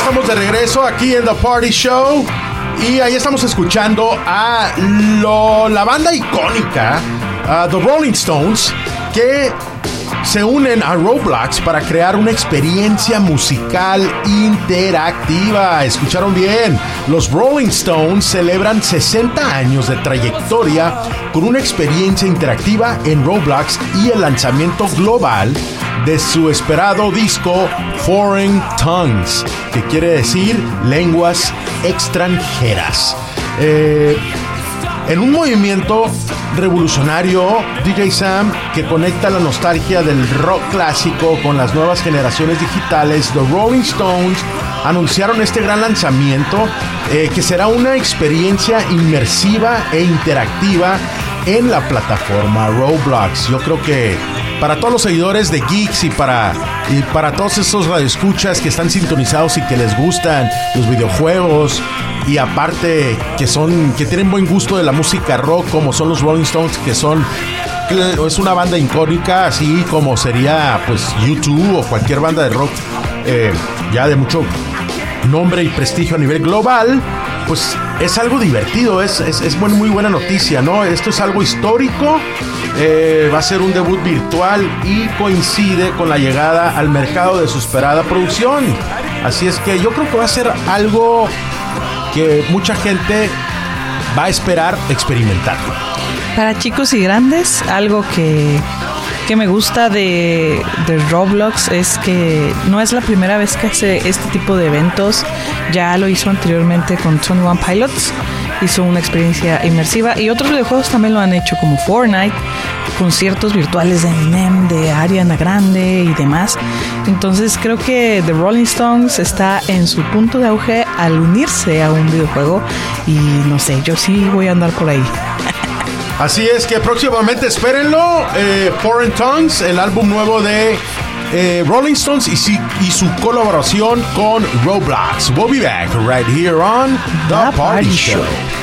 estamos de regreso aquí en The Party Show. Y ahí estamos escuchando a la banda icónica, The Rolling Stones, que se unen a Roblox para crear una experiencia musical interactiva. Escucharon bien, los Rolling Stones celebran 60 años de trayectoria con una experiencia interactiva en Roblox y el lanzamiento global de su esperado disco Foreign Tongues, que quiere decir lenguas extranjeras. En un movimiento revolucionario, DJ Sam, que conecta la nostalgia del rock clásico con las nuevas generaciones digitales, The Rolling Stones anunciaron este gran lanzamiento que será una experiencia inmersiva e interactiva en la plataforma Roblox. Yo creo que para todos los seguidores de Geeks y para todos esos radioescuchas que están sintonizados y que les gustan los videojuegos, y aparte que tienen buen gusto de la música rock, como son los Rolling Stones, es una banda icónica, así como sería pues U2 o cualquier banda de rock ya de mucho nombre y prestigio a nivel global. Pues es algo divertido, es muy buena noticia, ¿no? Esto es algo histórico, va a ser un debut virtual y coincide con la llegada al mercado de su esperada producción. Así es que yo creo que va a ser algo que mucha gente va a esperar experimentar. Para chicos y grandes, algo que me gusta de Roblox es que no es la primera vez que hace este tipo de eventos. Ya lo hizo anteriormente con 21 Pilots, hizo una experiencia inmersiva, y otros videojuegos también lo han hecho, como Fortnite, conciertos virtuales de Eminem, de Ariana Grande y demás. Entonces creo que The Rolling Stones está en su punto de auge al unirse a un videojuego, y no sé, yo sí voy a andar por ahí. Así es que próximamente espérenlo, Foreign Tongues, el álbum nuevo de Rolling Stones y su colaboración con Roblox. We'll be back right here on The Party Show.